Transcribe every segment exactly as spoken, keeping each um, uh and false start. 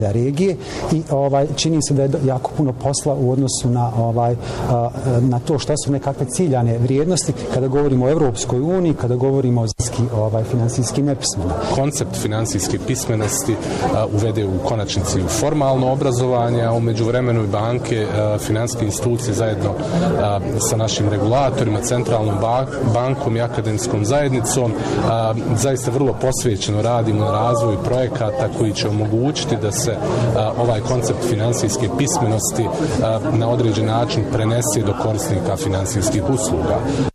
regije i ovaj, čini se da je jako puno posla u odnosu na, ovaj, na to šta su nekakve ciljane vrijednosti kada govorimo o Evropskoj uniji, kada govorimo o ovaj, finansijskim nepismena. Koncept finansijske pismenosti uvede u konačnici u formalno obrazovanje, a u međuvremenu i banke, finansijske institucije zajedno sa našim regulatorima, centralnom bankom i akademskom zajednicom zaista vrlo posvećeno radimo na razvoju projekata koji će omogućiti da se ovaj koncept finansijske pismenosti na određen način prenese do korisnika finansijskih usluga.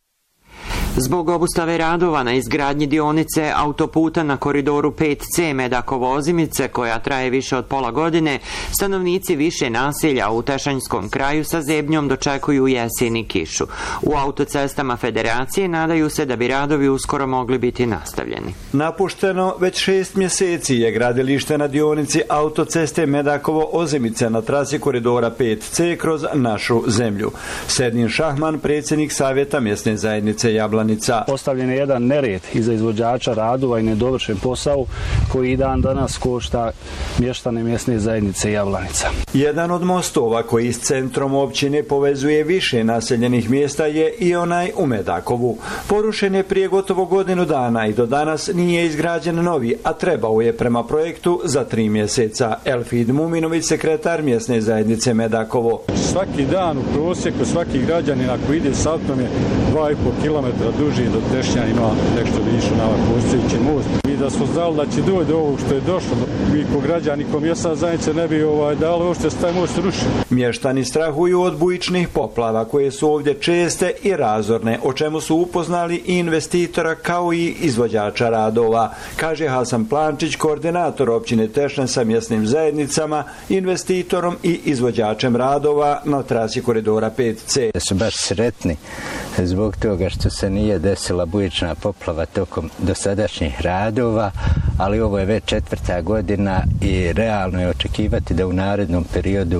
Zbog obustave radova na izgradnji dionice autoputa na koridoru pet ce Medakovo-Ozimice, koja traje više od pola godine, stanovnici više naselja u Tešanjskom kraju sa zebnjom dočekuju jesen i kišu. U autocestama Federacije nadaju se da bi radovi uskoro mogli biti nastavljeni. Napušteno već šest mjeseci je gradilište na dionici autoceste Medakovo-Ozimice na trasi koridora pet ce kroz našu zemlju. Sedin Šahman, predsjednik Savjeta mjesne zajednice Jablanica. Postavljen je jedan nered iza izvođača radova i nedovršen posao koji i dan danas košta mještane mjesne zajednice Jablanica. Jedan od mostova koji s centrom općine povezuje više naseljenih mjesta je i onaj u Medakovu. Porušen je prije gotovo godinu dana i do danas nije izgrađen novi, a trebao je prema projektu za tri mjeseca. Elfid Muminović, sekretar mjesne zajednice Medakovo. Svaki dan u prosjeku svaki građanin ako ide s autom je dva i pol kilometra duži do Tešnja, ima nešto više na ovaj postojeći most. Mi da smo znali da će doći do ovog što je došlo, mi ko građani, ko mjesna zajednica ne bi ovaj, dali ovo što se taj most rušio. Mještani strahuju od bujičnih poplava koje su ovdje česte i razorne, o čemu su upoznali i investitora kao i izvođača radova, kaže Hasan Plančić, koordinator općine Tešnja sa mjesnim zajednicama, investitorom i izvođačem radova na trasi koridora pet ce. Da su baš sretni zbog toga što se nije desila bujična poplava tokom dosadašnjih radova, ali ovo je već četvrta godina i realno je očekivati da u narednom periodu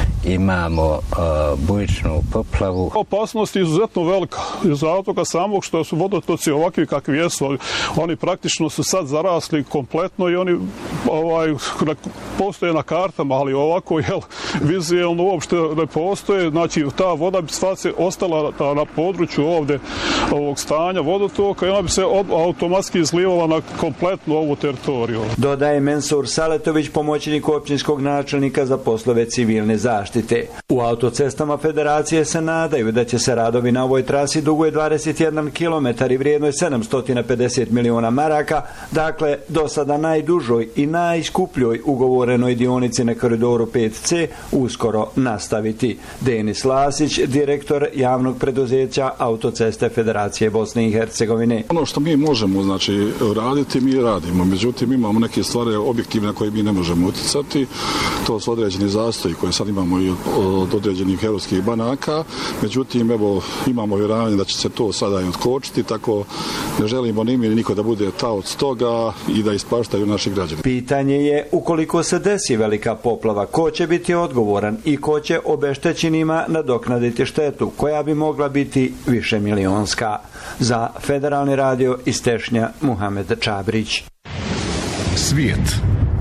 imamo uh, bujičnu poplavu. Opasnost je izuzetno velika iz razloga samog što su vodotoci ovakvi kakvi jesu. Oni praktično su sad zarasli kompletno i oni ovaj, postoje na kartama, ali ovako jel, vizualno uopšte ne postoje. Znači ta voda bi sva se ostala na, na području ovdje ovog stanja vodotoka i ona bi se automatski izlivala na kompletnu ovu teritoriju. Dodaje Mensur Saletović, pomoćnik općinskog načelnika za poslove civilne zaštite. U autocestama Federacije se nadaju da će se radovi na ovoj trasi duguje dvadeset jedan kilometar i vrijednoj sedamsto pedeset miliona maraka, dakle do sada najdužoj i najskupljoj ugovorenoj dionici na koridoru pet ce uskoro nastaviti. Denis Lasić, direktor javnog preduzeća Autoceste Federacije Bosne i Hercegovine. Ono što mi možemo znači raditi, mi radimo. Međutim, imamo neke stvari objektivne koje mi ne možemo uticati. To su određeni zastoji koje sad imamo i od određenih europskih banaka. Međutim, evo, imamo vjerovanje da će se to sada i otkočiti, tako ne želimo ni mi ni niko da bude taoc toga i da ispaštaju naši građani. Pitanje je, ukoliko se desi velika poplava, ko će biti odgovoran i ko će obeštećenima nadoknaditi štetu, koja bi mogla biti više milionska. Za Federalni radio iz Tešnja, Muhamed Čabrić. Svijet.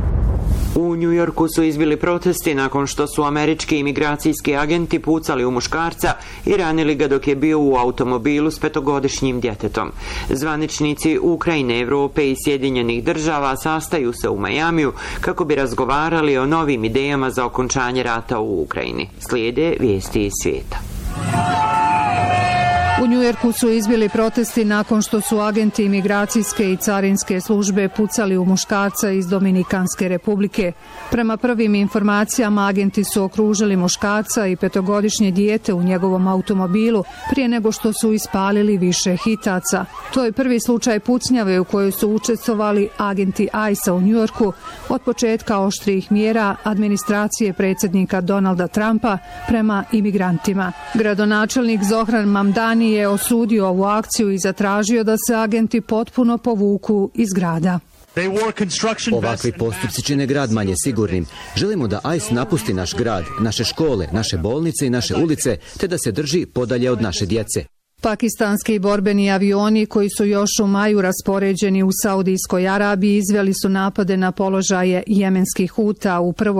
U Njujorku su izbili protesti nakon što su američki imigracijski agenti pucali u muškarca i ranili ga dok je bio u automobilu s petogodišnjim djetetom. Zvaničnici Ukrajine, Evrope i Sjedinjenih država sastaju se u Majamiju kako bi razgovarali o novim idejama za okončanje rata u Ukrajini. Slijede vijesti iz svijeta. U Njujorku su izbili protesti nakon što su agenti imigracijske i carinske službe pucali u muškarca iz Dominikanske republike. Prema prvim informacijama, agenti su okružili muškarca i petogodišnje dijete u njegovom automobilu prije nego što su ispalili više hitaca. To je prvi slučaj pucnjave u kojoj su učestvovali agenti ajsa u Njujorku od početka oštrih mjera administracije predsjednika Donalda Trumpa prema imigrantima. Gradonačelnik Zohran Mamdani je osudio ovu akciju i zatražio da se agenti potpuno povuku iz grada. Ovakvi postupci čine grad manje sigurnim. Želimo da ICE napusti naš grad, naše škole, naše bolnice i naše ulice, te da se drži podalje od naše djece. Pakistanski borbeni avioni koji su još u maju raspoređeni u Saudijskoj Arabiji izveli su napade na položaje jemenskih Huta u prvoj